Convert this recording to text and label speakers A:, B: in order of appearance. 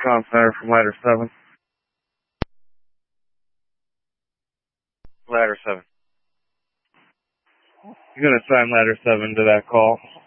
A: Comm Center from Ladder 7. Ladder 7. You're going to assign Ladder 7 to that call.